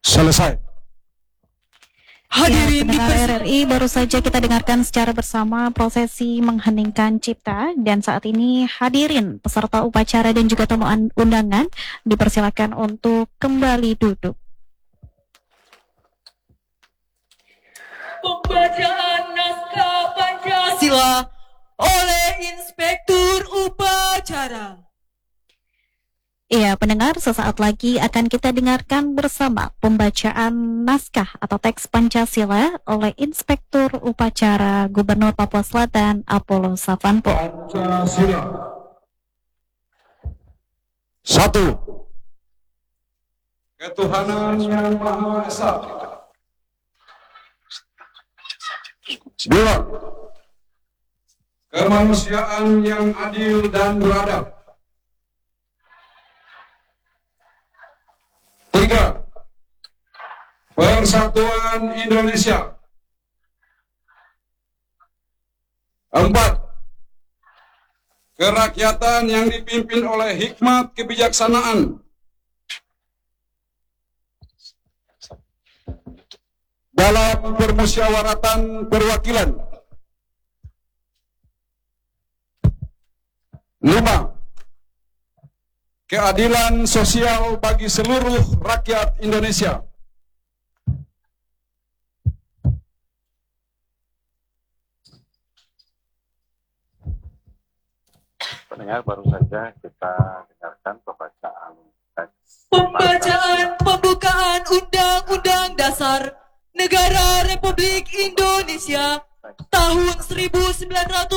Selesai. Hadirin pendengar RRI, baru saja kita dengarkan secara bersama prosesi mengheningkan cipta, dan saat ini hadirin peserta upacara dan juga tamu undangan dipersilakan untuk kembali duduk. Pembacaan naskah Pancasila oleh Inspektur Upacara. Iya, pendengar, sesaat lagi akan kita dengarkan bersama pembacaan naskah atau teks Pancasila oleh Inspektur Upacara Gubernur Papua Selatan Apollo Savanpo. Pancasila. 1. Ketuhanan yang Maha Esa. 2. Kemanusiaan yang adil dan beradab. 3. Persatuan Indonesia. 4. Kerakyatan yang dipimpin oleh hikmat kebijaksanaan. Dalam permusyawaratan perwakilan. 5. Keadilan sosial bagi seluruh rakyat Indonesia. Pendengar, baru saja kita dengarkan pembacaan teks Pembukaan Undang-Undang Dasar Negara Republik Indonesia tahun 1945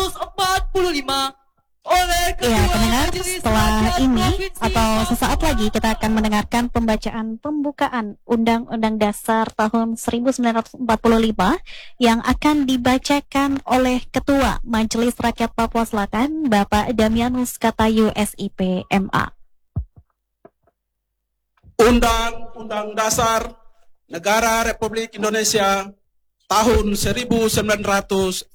oleh Ya, pendengar, setelah ini atau sesaat lagi kita akan mendengarkan pembacaan pembukaan Undang-Undang Dasar tahun 1945 yang akan dibacakan oleh Ketua Majelis Rakyat Papua Selatan, Bapak Damianus Katayu SIP MA. Undang-Undang Dasar Negara Republik Indonesia tahun 1945.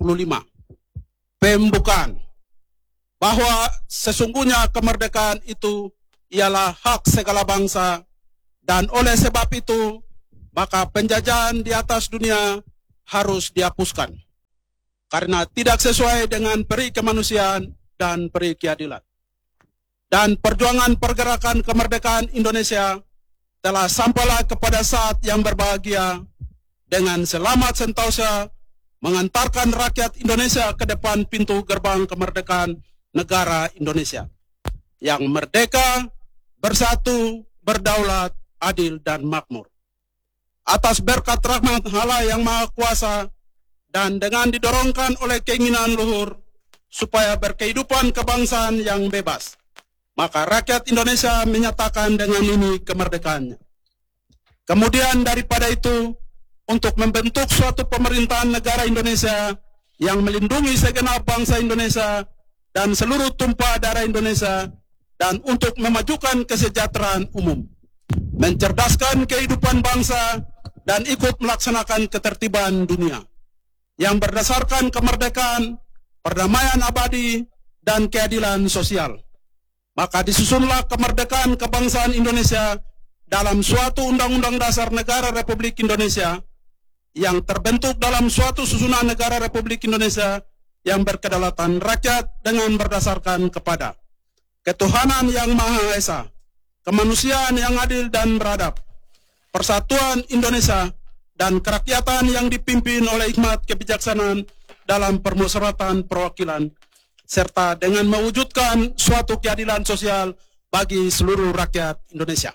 Pembukaan. Bahwa sesungguhnya kemerdekaan itu ialah hak segala bangsa, dan oleh sebab itu maka penjajahan di atas dunia harus dihapuskan karena tidak sesuai dengan peri kemanusiaan dan peri keadilan. Dan perjuangan pergerakan kemerdekaan Indonesia telah sampailah kepada saat yang berbahagia dengan selamat sentosa mengantarkan rakyat Indonesia ke depan pintu gerbang kemerdekaan negara Indonesia yang merdeka, bersatu, berdaulat, adil, dan makmur. Atas berkat rahmat Allah yang Maha Kuasa dan dengan didorongkan oleh keinginan luhur supaya berkehidupan kebangsaan yang bebas, maka rakyat Indonesia menyatakan dengan ini kemerdekaannya. Kemudian daripada itu, untuk membentuk suatu pemerintahan negara Indonesia yang melindungi segenap bangsa Indonesia dan seluruh tumpah darah Indonesia, dan untuk memajukan kesejahteraan umum, mencerdaskan kehidupan bangsa, dan ikut melaksanakan ketertiban dunia yang berdasarkan kemerdekaan, perdamaian abadi, dan keadilan sosial. Maka disusunlah kemerdekaan kebangsaan Indonesia dalam suatu Undang-Undang Dasar Negara Republik Indonesia yang terbentuk dalam suatu susunan negara Republik Indonesia yang berkedaulatan rakyat dengan berdasarkan kepada ketuhanan yang Maha Esa, kemanusiaan yang adil dan beradab, persatuan Indonesia, dan kerakyatan yang dipimpin oleh hikmat kebijaksanaan dalam permusyawaratan perwakilan, serta dengan mewujudkan suatu keadilan sosial bagi seluruh rakyat Indonesia.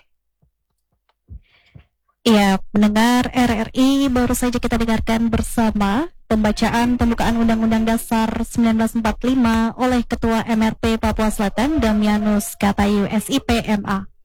Ya, pendengar RRI, baru saja kita dengarkan bersama pembacaan pembukaan Undang-Undang Dasar 1945 oleh Ketua MRP Papua Selatan Damianus Katayu SIP MA.